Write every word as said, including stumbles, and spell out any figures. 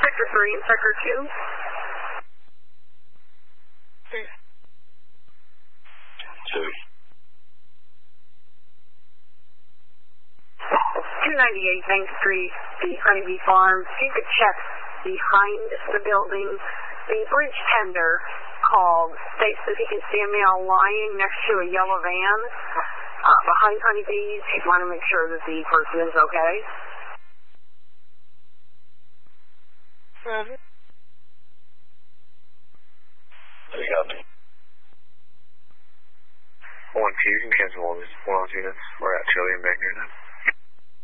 Sector three and Sector two. Two. two ninety-eight Bank Street, the Honeybee Farms. If you could check behind the building, the bridge tender called states that he can see a male lying next to a yellow van uh, behind Honeybees. He want to make sure that the person is okay. Mm-hmm. There you go. One Fusion, cancel all these one units. We're at Trillium Bank right now.